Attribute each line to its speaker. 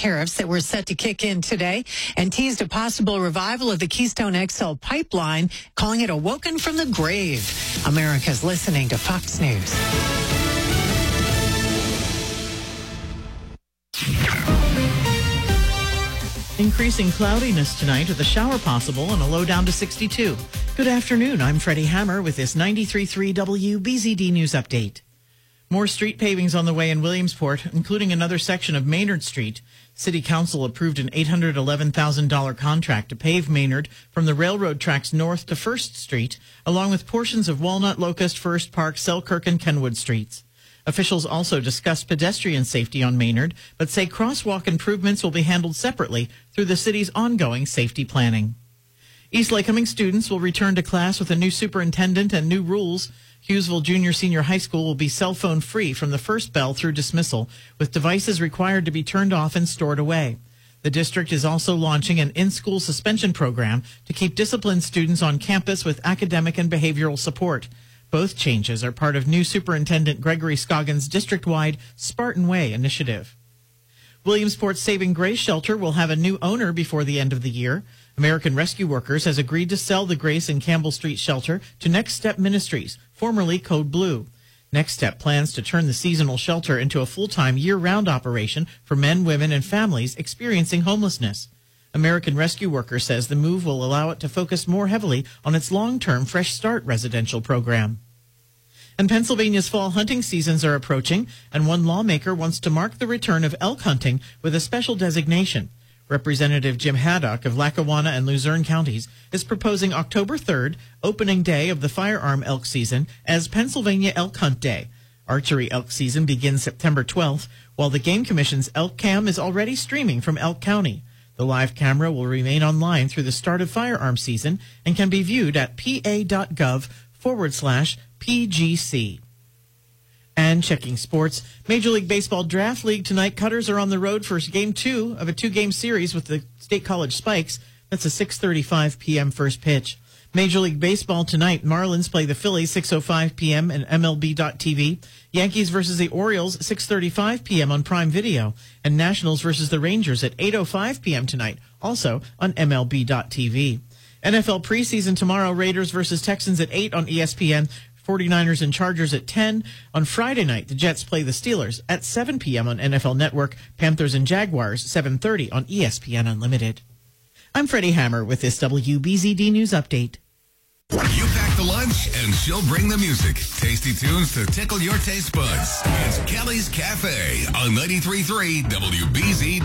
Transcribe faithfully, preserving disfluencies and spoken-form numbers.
Speaker 1: tariffs that were set to kick in today and teased a possible revival of the Keystone X L pipeline, calling it awoken from the grave. America's listening to Fox News.
Speaker 2: Increasing cloudiness tonight with a shower possible and a low down to sixty-two. Good afternoon. I'm Freddie Hammer with this ninety-three point three W B Z D News Update. More street pavings on the way in Williamsport, including another section of Maynard Street. City Council approved an eight hundred eleven thousand dollars contract to pave Maynard from the railroad tracks north to First Street, along with portions of Walnut, Locust, First Park, Selkirk, and Kenwood Streets. Officials also discussed pedestrian safety on Maynard, but say crosswalk improvements will be handled separately through the city's ongoing safety planning. East Lakehaming students will return to class with a new superintendent and new rules. Hughesville Junior Senior High School will be cell phone free from the first bell through dismissal, with devices required to be turned off and stored away. The district is also launching an in-school suspension program to keep disciplined students on campus with academic and behavioral support. Both changes are part of new Superintendent Gregory Scoggins' district-wide Spartan Way initiative. Williamsport's Saving Grace Shelter will have a new owner before the end of the year. American Rescue Workers has agreed to sell the Grace and Campbell Street shelter to Next Step Ministries, formerly Code Blue. Next Step plans to turn the seasonal shelter into a full-time year-round operation for men, women, and families experiencing homelessness. American Rescue Workers says the move will allow it to focus more heavily on its long-term Fresh Start residential program. And Pennsylvania's fall hunting seasons are approaching, and one lawmaker wants to mark the return of elk hunting with a special designation. Representative Jim Haddock of Lackawanna and Luzerne counties is proposing October third, opening day of the firearm elk season, as Pennsylvania Elk Hunt Day. Archery elk season begins September twelfth, while the Game Commission's Elk Cam is already streaming from Elk County. The live camera will remain online through the start of firearm season and can be viewed at pa.gov forward slash PGC. And checking sports, Major League Baseball Draft League tonight. Cutters are on the road for game two of a two-game series with the State College Spikes. That's a six thirty-five p.m. first pitch. Major League Baseball tonight. Marlins play the Phillies, six oh five p.m. and M L B dot T V. Yankees versus the Orioles, six thirty-five p.m. on Prime Video. And Nationals versus the Rangers at eight oh five p.m. tonight, also on M L B dot T V. N F L preseason tomorrow, Raiders versus Texans at eight on E S P N. forty-niners and Chargers at ten. On Friday night, the Jets play the Steelers at seven p.m. on N F L Network. Panthers and Jaguars, seven thirty on E S P N Unlimited. I'm Freddie Hammer with this W B Z D News Update.
Speaker 3: You pack the lunch, and she'll bring the music. Tasty tunes to tickle your taste buds. It's Kelly's Cafe on ninety-three point three W B Z D.